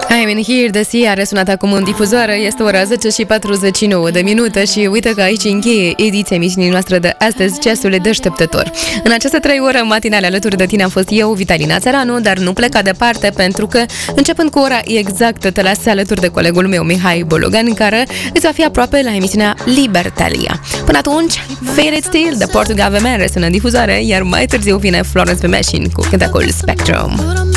I'm in here, The Sea a răsunat acum în difuzoară. Este ora 10 și 49 de minute și uite că aici încheie ediția emisiunii noastre de astăzi, Ceasul deșteptător. În aceste 3 ore matinale alături de tine am fost eu, Vitalina Țăranu, dar nu pleca departe pentru că, începând cu ora exactă, te las alături de colegul meu, Mihai Bologan, care îți va fi aproape la emisiunea Libertalia. Până atunci, Fade It Still, de Portugal Vemere, sună în difuzoare, iar mai târziu vine Florence The Machine cu cântecul Spectrum.